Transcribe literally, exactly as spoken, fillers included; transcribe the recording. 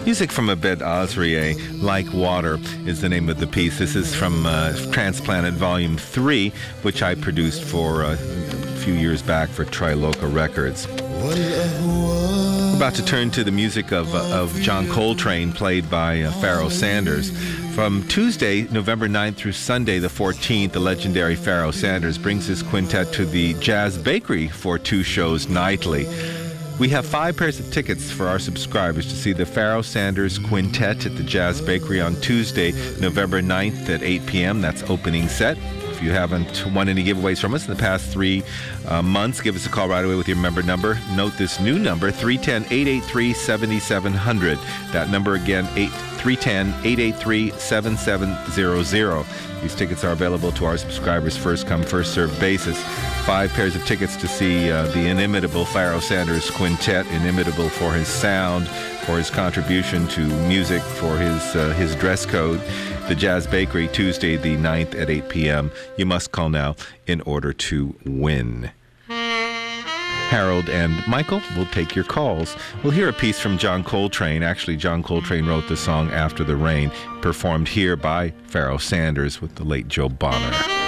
Music from Abed Azrieh, Like Water, is the name of the piece. This is from uh, Transplanted Volume three, which I produced for uh, a few years back for Triloka Records. We're about to turn to the music of, uh, of John Coltrane, played by uh, Pharoah Sanders. From Tuesday, November ninth through Sunday, the fourteenth, the legendary Pharoah Sanders brings his quintet to the Jazz Bakery for two shows nightly. We have five pairs of tickets for our subscribers to see the Pharoah Sanders Quintet at the Jazz Bakery on Tuesday, November ninth at eight p.m. That's opening set. If you haven't won any giveaways from us in the past three uh, months, give us a call right away with your member number. Note this new number, three one zero, eight eight three, seven seven zero zero. That number again, three one zero, eight eight three, seven seven zero zero. These tickets are available to our subscribers first come, first served basis. Five pairs of tickets to see uh, the inimitable Pharoah Sanders Quintet, inimitable for his sound, for his contribution to music, for his uh, his dress code. The Jazz Bakery, Tuesday the ninth at eight p.m. You must call now in order to win. Harold and Michael will take your calls. We'll hear a piece from John Coltrane. Actually, John Coltrane wrote the song After the Rain, performed here by Pharoah Sanders with the late Joe Bonner.